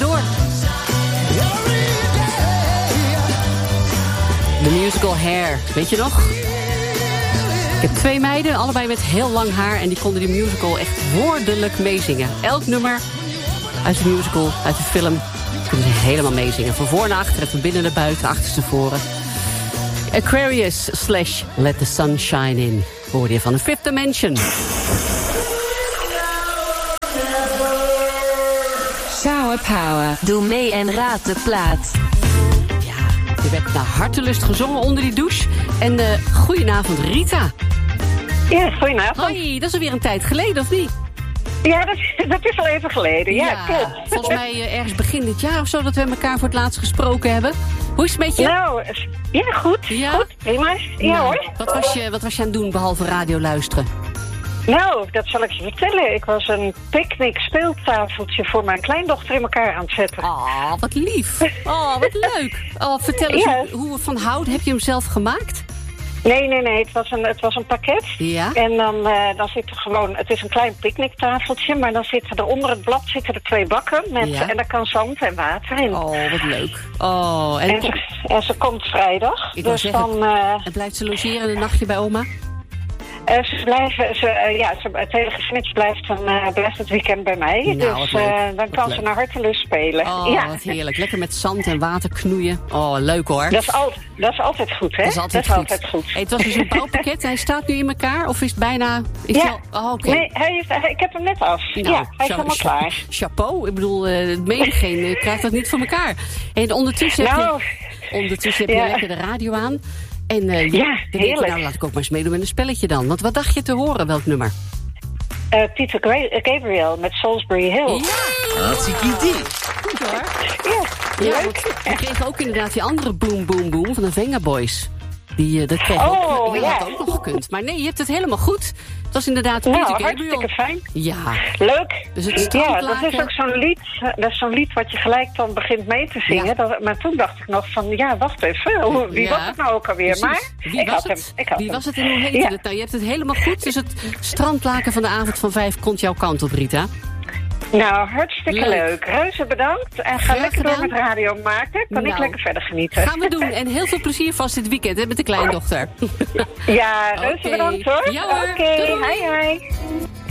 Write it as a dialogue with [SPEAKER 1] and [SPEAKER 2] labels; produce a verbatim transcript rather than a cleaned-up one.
[SPEAKER 1] door. De musical Hair, weet je nog? Ik heb twee meiden, allebei met heel lang haar... en die konden die musical echt woordelijk meezingen. Elk nummer uit de musical, uit de film... kunnen ze helemaal meezingen. Van voor naar achter, van binnen naar buiten, achterstevoren. Aquarius slash Let the Sun Shine In. Hoor je van de Fifth Dimension.
[SPEAKER 2] Shower Power. Doe mee en raad de plaat.
[SPEAKER 1] Ja, je werd naar hartelust gezongen onder die douche. En uh, goedenavond, Rita.
[SPEAKER 3] Ja, goedenavond.
[SPEAKER 1] Hoi, dat is alweer een tijd geleden, of niet?
[SPEAKER 3] Ja, dat, dat is al even geleden. Ja,
[SPEAKER 1] ja
[SPEAKER 3] klopt.
[SPEAKER 1] Volgens mij uh, ergens begin dit jaar of zo... dat we elkaar voor het laatst gesproken hebben. Hoe is het met je?
[SPEAKER 3] Nou, ja, goed.
[SPEAKER 1] Ja?
[SPEAKER 3] Goed, prima. Ja,
[SPEAKER 1] nou,
[SPEAKER 3] hoor.
[SPEAKER 1] Wat was, je, wat was je aan het doen, behalve radio luisteren?
[SPEAKER 3] Nou, dat zal ik je vertellen. Ik was een picknick speeltafeltje voor mijn kleindochter in elkaar aan het zetten.
[SPEAKER 1] Oh, wat lief. Oh, wat leuk. Oh, vertel eens,
[SPEAKER 3] Ja.
[SPEAKER 1] hoe, hoe van hout heb je hem zelf gemaakt?
[SPEAKER 3] Nee, nee, nee. Het was een, het was een pakket.
[SPEAKER 1] Ja?
[SPEAKER 3] En dan, uh, dan zit er gewoon... Het is een klein picknicktafeltje, maar dan zitten er onder het blad zitten er twee bakken. Met,
[SPEAKER 1] Ja.
[SPEAKER 3] En daar kan zand en water in.
[SPEAKER 1] Oh, wat leuk. Oh, en,
[SPEAKER 3] En, ze, en ze komt vrijdag.
[SPEAKER 1] Ik wou
[SPEAKER 3] Dus
[SPEAKER 1] zeggen,
[SPEAKER 3] dan... Uh,
[SPEAKER 1] en blijft ze logeren een nachtje bij oma?
[SPEAKER 3] Uh, ze blijven, ze, uh, ja, ze, het hele gezin blijft, een, uh, blijft het weekend bij mij.
[SPEAKER 1] Nou,
[SPEAKER 3] dus
[SPEAKER 1] wat leuk.
[SPEAKER 3] uh, dan
[SPEAKER 1] Wat
[SPEAKER 3] kan
[SPEAKER 1] leuk.
[SPEAKER 3] ze naar hartelust spelen.
[SPEAKER 1] Oh,
[SPEAKER 3] ja.
[SPEAKER 1] wat heerlijk. Lekker met zand en water knoeien. Oh, leuk hoor.
[SPEAKER 3] Dat is, al, dat is altijd goed, hè?
[SPEAKER 1] Dat is altijd
[SPEAKER 3] dat
[SPEAKER 1] goed.
[SPEAKER 3] Is altijd goed.
[SPEAKER 1] Hey, het was dus een bouwpakket. Hij staat nu in elkaar? Of is het bijna... Is
[SPEAKER 3] Ja.
[SPEAKER 1] hij al- oh, oké.
[SPEAKER 3] Nee, hij is, hij, ik heb hem net af.
[SPEAKER 1] Nou,
[SPEAKER 3] ja, hij is
[SPEAKER 1] cha-
[SPEAKER 3] helemaal
[SPEAKER 1] cha-
[SPEAKER 3] klaar.
[SPEAKER 1] Chapeau. Ik bedoel, uh, menigeen uh, krijgt dat niet voor elkaar. En ondertussen heb
[SPEAKER 3] Nou,
[SPEAKER 1] je, ondertussen heb je
[SPEAKER 3] ja.
[SPEAKER 1] lekker de radio aan. En uh,
[SPEAKER 3] Ja,
[SPEAKER 1] dan denk je,
[SPEAKER 3] heerlijk.
[SPEAKER 1] nou, laat ik ook maar eens meedoen met een spelletje dan. Want wat dacht je te horen, welk nummer?
[SPEAKER 3] Uh, Peter Gra- Gabriel met Salisbury Hill.
[SPEAKER 1] Ja,
[SPEAKER 4] Hartstikke idee.
[SPEAKER 1] goed hoor.
[SPEAKER 3] Ja,
[SPEAKER 1] Ja,
[SPEAKER 3] leuk.
[SPEAKER 1] want we kregen ook inderdaad die andere Boom Boom Boom van de Venga Boys. Die, uh, dat kreeg
[SPEAKER 3] Oh,
[SPEAKER 1] ook,
[SPEAKER 3] ja.
[SPEAKER 1] had ook nog gekund. Maar nee, je hebt het helemaal goed. Het was inderdaad
[SPEAKER 3] Nou,
[SPEAKER 1] Peter Gabriel.
[SPEAKER 3] hartstikke fijn.
[SPEAKER 1] Ja,
[SPEAKER 3] Leuk.
[SPEAKER 1] dus het
[SPEAKER 3] Ja,
[SPEAKER 1] strandlaken.
[SPEAKER 3] dat is ook zo'n lied, dat is zo'n lied wat je gelijk dan begint mee te zingen.
[SPEAKER 1] Ja.
[SPEAKER 3] Dat, maar toen dacht ik nog van, ja, wacht even, hoe- wie
[SPEAKER 1] Ja,
[SPEAKER 3] was het nou ook alweer?
[SPEAKER 1] precies.
[SPEAKER 3] Maar
[SPEAKER 1] Wie
[SPEAKER 3] ik
[SPEAKER 1] was
[SPEAKER 3] had
[SPEAKER 1] het?
[SPEAKER 3] hem. Ik had
[SPEAKER 1] Wie
[SPEAKER 3] hem.
[SPEAKER 1] was het en hoe heette
[SPEAKER 3] Ja.
[SPEAKER 1] het? Nou, je hebt het helemaal goed. Dus het strandlaken van de avond van vijf komt jouw kant op, Rita.
[SPEAKER 3] Nou, hartstikke
[SPEAKER 1] Leuk.
[SPEAKER 3] leuk. Reuze bedankt. En ga
[SPEAKER 1] Graag
[SPEAKER 3] lekker door
[SPEAKER 1] gedaan.
[SPEAKER 3] met radio maken. Kan ik
[SPEAKER 1] Nou,
[SPEAKER 3] lekker verder genieten.
[SPEAKER 1] Gaan we doen. En heel veel plezier vast dit weekend hè, met de kleindochter.
[SPEAKER 3] Ja, reuze
[SPEAKER 1] Oké.
[SPEAKER 3] bedankt hoor.
[SPEAKER 1] Ja hoor.
[SPEAKER 3] Oké,
[SPEAKER 1] Doei.
[SPEAKER 3] hi hi.